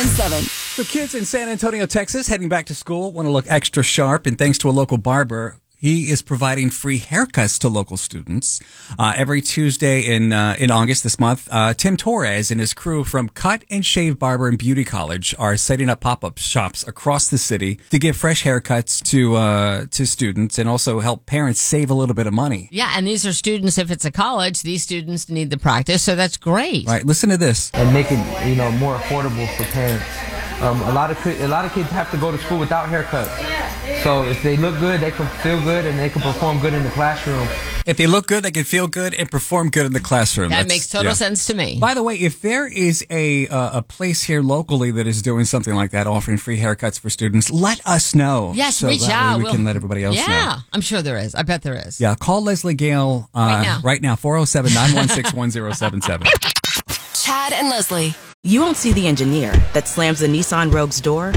1017. So kids in San Antonio, Texas, heading back to school, want to look extra sharp, and thanks to a local barber, he is providing free haircuts to local students. Every Tuesday in August this month, Tim Torres and his crew from Cut and Shave Barber and Beauty College are setting up pop-up shops across the city to give fresh haircuts to students and also help parents save a little bit of money. Yeah, and these are students, if it's a college, these students need the practice, so that's great. Right, listen to this. And make it, more affordable for parents. A lot of kids have to go to school without haircuts. So if they look good, they can feel good and they can perform good in the classroom. If they look good, they can feel good and perform good in the classroom. That makes total sense to me. By the way, if there is a place here locally that is doing something like that, offering free haircuts for students, let us know. Yes, so reach that out. way we can let everybody else know. Yeah, I'm sure there is. I bet there is. Yeah, call Leslie Gale right now, 407-916-1077. Chad and Leslie. You won't see the engineer that slams the Nissan Rogue's door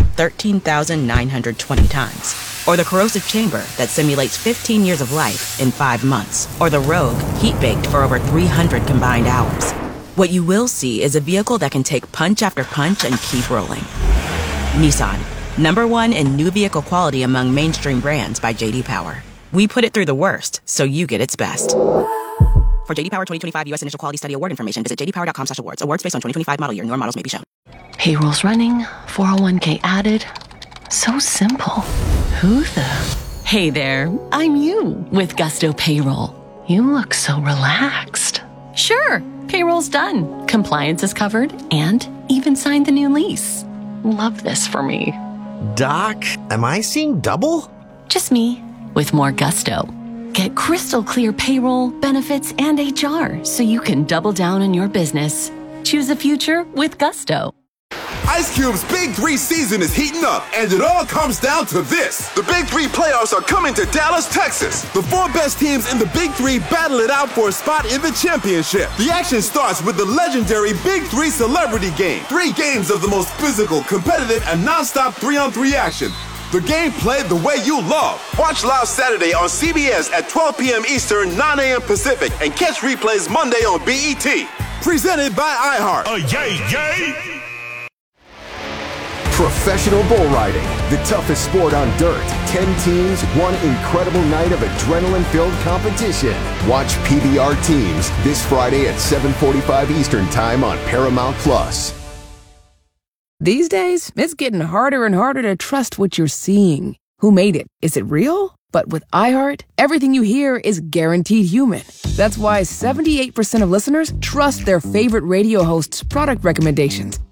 13,920 times. Or the corrosive chamber that simulates 15 years of life in 5 months. Or the Rogue heat-baked for over 300 combined hours. What you will see is a vehicle that can take punch after punch and keep rolling. Nissan, #1 in new vehicle quality among mainstream brands by J.D. Power. We put it through the worst, so you get its best. For J.D. Power 2025 U.S. Initial Quality Study Award information, visit jdpower.com/awards. Awards based on 2025 model year. Newer models may be shown. Payroll's running, 401k added. So simple. Who the? Hey there, I'm you with Gusto Payroll. You look so relaxed. Sure, payroll's done. Compliance is covered and even signed the new lease. Love this for me. Doc, am I seeing double? Just me with more gusto. Get crystal clear payroll, benefits, and HR so you can double down on your business. Choose a future with Gusto. Ice Cube's Big 3 season is heating up, and it all comes down to this. The Big 3 playoffs are coming to Dallas, Texas. The 4 best teams in the Big 3 battle it out for a spot in the championship. The action starts with the legendary Big 3 Celebrity Game. 3 games of the most physical, competitive, and non-stop 3-on-3 action. The game played the way you love. Watch live Saturday on CBS at 12 p.m. Eastern, 9 a.m. Pacific, and catch replays Monday on BET. Presented by iHeart. Yay! Professional bull riding, the toughest sport on dirt. 10 teams, one incredible night of adrenaline-filled competition. Watch PBR Teams this Friday at 7:45 Eastern Time on Paramount+. These days, it's getting harder and harder to trust what you're seeing. Who made it? Is it real? But with iHeart, everything you hear is guaranteed human. That's why 78% of listeners trust their favorite radio host's product recommendations.